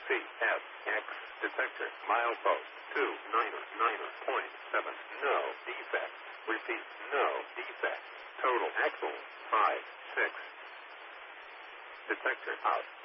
CFX detector. Milepost 299.7. No defect. Repeat, no defect. Total axle 5, 6. Detector out.